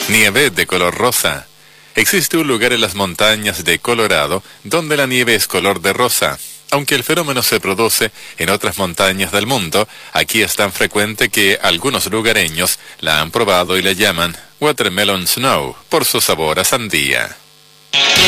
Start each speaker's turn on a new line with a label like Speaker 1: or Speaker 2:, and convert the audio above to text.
Speaker 1: Nieve de color rosa. Existe un lugar en las montañas de Colorado donde la nieve es color de rosa. Aunque el fenómeno se produce en otras montañas del mundo, aquí es tan frecuente que algunos lugareños la han probado y la llaman Watermelon Snow por su sabor a sandía.